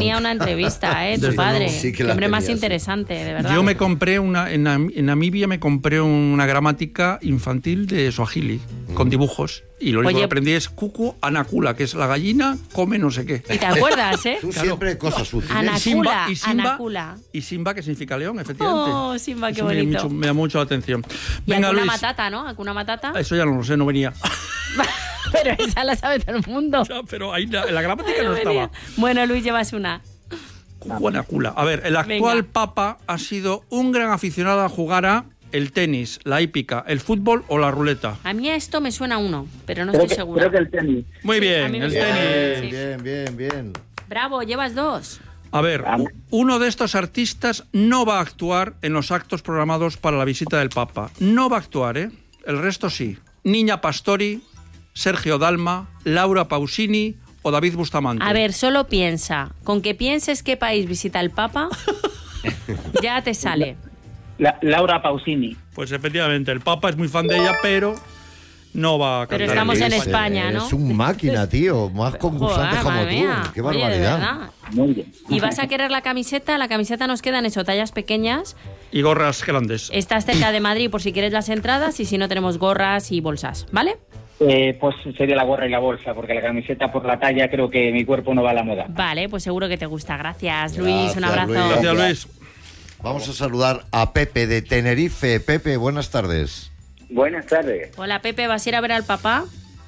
tenía una entrevista, tu padre. Sí que hombre más interesante, de verdad. Yo me compré en Namibia me compré una gramática infantil de Swahili, con dibujos. Y lo único que aprendí es Cucu Anacula, que es la gallina, come no sé qué. ¿Y te acuerdas, Tú claro. Siempre cosas útiles. Anacula. Y Simba, que significa león, efectivamente. Oh, Simba, qué bonito. Me llamó mucho la atención. Y Venga, Hakuna Matata, ¿no? Hakuna Matata. Eso ya no lo sé, no venía. Pero esa la sabe todo el mundo. Ya, pero ahí en la gramática no estaba. Bueno, Luis, llevas una. Cucu Anacula. A ver, el actual Papa ha sido un gran aficionado a jugar a el tenis, la hípica, el fútbol o la ruleta. A mí esto me suena uno, pero no estoy segura. Creo que el tenis. Muy bien, el tenis. Bien. Bravo, llevas 2. A ver, uno de estos artistas no va a actuar en los actos programados para la visita del Papa. No va a actuar, ¿eh? El resto sí. Niña Pastori, Sergio Dalma, Laura Pausini o David Bustamante. A ver, solo piensa. Con que pienses qué país visita el Papa, ya te sale. Laura Pausini. Pues efectivamente, el Papa es muy fan de ella, pero no va a cantar. Pero estamos en España, ¿no? Es un máquina, tío, más concursante como tú. Qué barbaridad. Muy bien. ¿Y vas a querer la camiseta? La camiseta nos quedan tallas pequeñas. Y gorras grandes. Estás cerca de Madrid por si quieres las entradas y si no tenemos gorras y bolsas, ¿vale? Pues sería la gorra y la bolsa, porque la camiseta por la talla creo que mi cuerpo no va a la moda. Vale, pues seguro que te gusta. Gracias, Luis. Un abrazo. Gracias, Luis. Vamos a saludar a Pepe de Tenerife. Pepe, buenas tardes. Buenas tardes. Hola, Pepe, ¿vas a ir a ver al papá?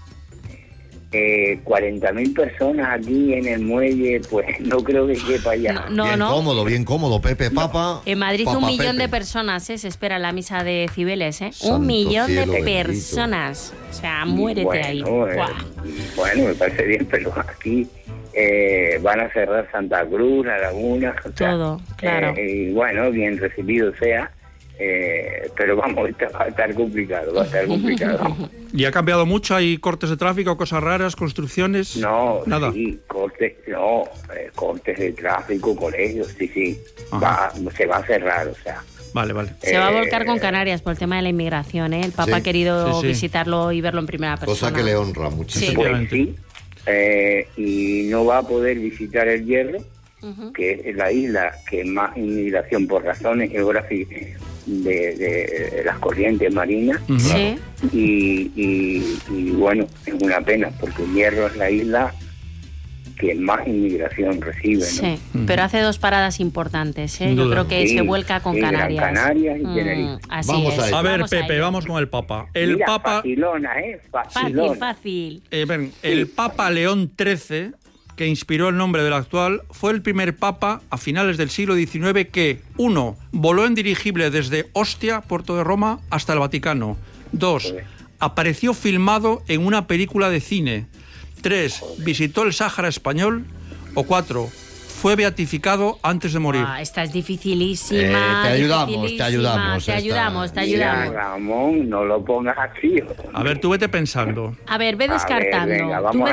40.000 personas aquí en el muelle, pues no creo que quepa allá. Bien cómodo, Pepe, Papa. En Madrid Papa 1 millón Pepe. de personas, se espera en la misa de Cibeles, Santo 1 millón de cielo personas. O sea, muérete ahí. Bueno, me parece bien, pero aquí van a cerrar Santa Cruz, La Laguna. Todo, claro. Y bueno, bien recibido sea. Pero vamos, va a estar complicado, ¿Y ha cambiado mucho? ¿Hay cortes de tráfico, cosas raras, construcciones? No, nada. Sí, cortes de tráfico, colegios, sí. Se va a cerrar, o sea. Vale. Se va a volcar con Canarias por el tema de la inmigración, El Papa ha querido visitarlo y verlo en primera persona. Cosa que le honra muchísimo. Sí. Y no va a poder visitar el Hierro, que es la isla que más inmigración por razones geográficas de las corrientes marinas. Sí. Y bueno, es una pena porque el Hierro es la isla que más inmigración recibe, ¿no? Sí, pero hace 2 paradas importantes, Yo creo que se vuelca con Canarias. Gran Canarias y Tenerife. Así vamos es. A ver, Pepe, vamos con el Papa. El Papa... Fácil. El Papa León XIII, que inspiró el nombre del actual, fue el primer papa a finales del siglo XIX que, 1, voló en dirigible desde Ostia, puerto de Roma, hasta el Vaticano. 2, apareció filmado en una película de cine. 3, visitó el Sáhara español. O 4, fue beatificado antes de morir. Esta es dificilísima. Te ayudamos. Te ayudamos. Mira, Ramón, no lo pongas así. A ver, tú vete pensando. A ver, ve descartando.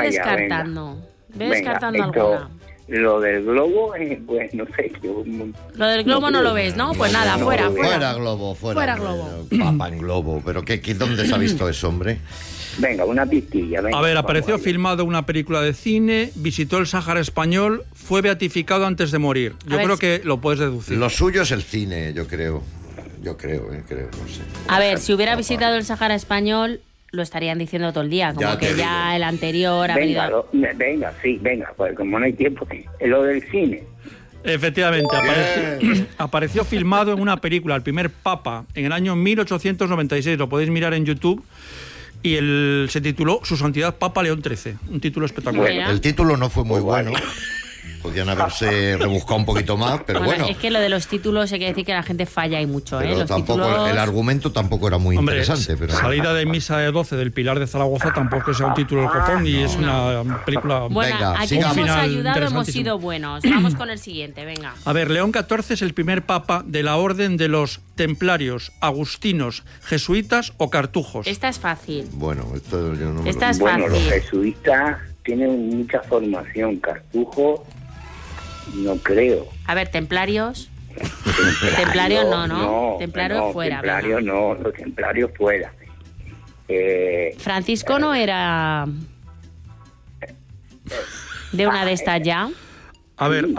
Ve descartando alguna. Lo del globo, pues no sé. Lo del globo no lo ves, ¿no? Pues nada, fuera. Fuera globo. Papa en globo. ¿Pero ¿dónde se ha visto eso, hombre? Venga, una pistilla. A ver, apareció filmado en una película de cine, visitó el Sáhara español, fue beatificado antes de morir. Yo creo que lo puedes deducir. Lo suyo es el cine, yo creo, no sé. A ver, si hubiera visitado el Sáhara español, lo estarían diciendo todo el día, como que ya el anterior ha venido... Venga, pues como no hay tiempo, lo del cine. Efectivamente, apareció filmado en una película, El primer Papa, en el año 1896, lo podéis mirar en YouTube, y se tituló Su Santidad Papa León XIII, un título espectacular. El título no fue muy bueno. Podían haberse rebuscado un poquito más, pero bueno. Es que lo de los títulos hay que decir que la gente falla y mucho, pero los tampoco, títulos... el argumento tampoco era muy interesante. Pero... Salida de misa de 12 del Pilar de Zaragoza tampoco que sea un título copón y es una película... Bueno, aquí hemos ayudado, hemos sido buenos. Vamos con el siguiente, venga. A ver, León XIV es el primer papa de la orden de los templarios, agustinos, jesuitas o cartujos. Esta es fácil. Bueno, esto yo no me Esta es fácil. Bueno, los jesuitas tienen mucha formación, cartujos... No creo. A ver, templarios. Templarios no. Templarios fuera. Templarios no, los templarios fuera. Francisco no era de una de estas ya. A ver,